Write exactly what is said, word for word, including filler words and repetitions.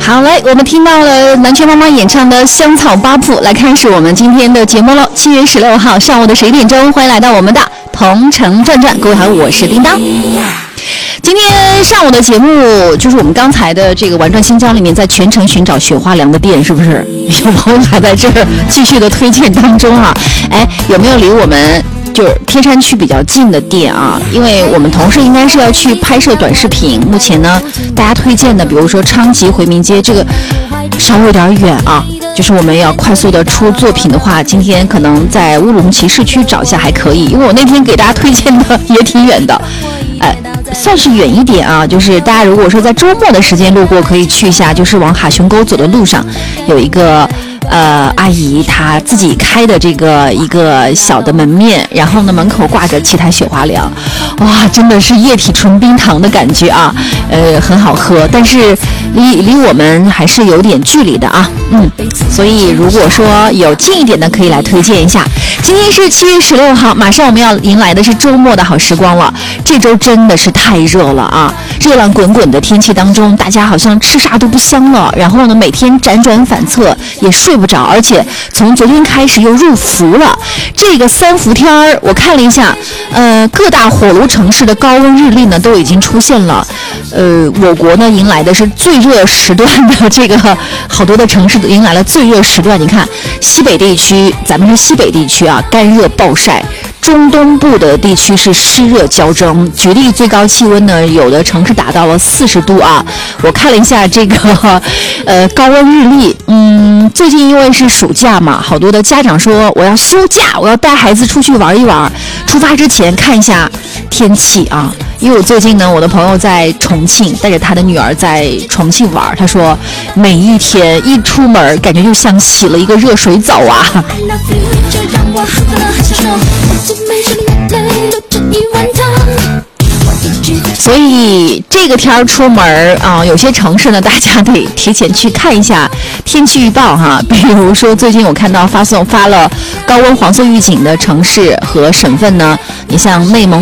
好，来，我们听到了南拳妈妈演唱的《香草八铺》，来开始我们今天的节目喽。七月十六号上午的十一点钟，欢迎来到我们的同城转转。各位好，我是叮当。今天上午的节目就是我们刚才的这个玩转新疆里面，在全城寻找雪花凉的店，是不是？有朋友还在这儿继续的推荐当中啊？哎，有没有离我们就是天山区比较近的店啊？因为我们同事应该是要去拍摄短视频，目前呢，大家推荐的，比如说昌吉回民街这个稍微有点远啊。就是我们要快速的出作品的话，今天可能在乌鲁木齐市区找一下还可以，因为我那天给大家推荐的也挺远的，呃，算是远一点啊。就是大家如果说在周末的时间路过，可以去一下，就是往哈雄沟走的路上有一个呃阿姨，她自己开的这个一个小的门面，然后呢门口挂着七台雪花凉，哇，真的是液体纯冰糖的感觉啊，呃，很好喝，但是离离我们还是有点距离的啊，嗯。所以如果说有近一点的可以来推荐一下。今天是七月十六号，马上我们要迎来的是周末的好时光了。这周真的是太热了啊，热浪滚滚的天气当中，大家好像吃啥都不香了，然后呢每天辗转反侧也睡不着，而且从昨天开始又入伏了。这个三伏天儿我看了一下，呃各大火炉城市的高温日历呢都已经出现了，呃我国呢迎来的是最热时段的，这个好多的城市都迎来了最热时段。你看西北地区，咱们是西北地区啊，干热暴晒，中东部的地区是湿热交蒸，举例最高气温呢，有的城市达到了四十度啊。我看了一下这个呃高温日历，嗯，最近因为是暑假嘛，好多的家长说我要休假，我要带孩子出去玩一玩，出发之前看一下天气啊。因为我最近呢，我的朋友在重庆，带着他的女儿在重庆玩，他说每一天一出门感觉就像洗了一个热水澡啊。所以这个天儿出门啊，有些城市呢，大家得提前去看一下天气预报哈。比如说，最近我看到发送发了高温黄色预警的城市和省份呢，你像内蒙。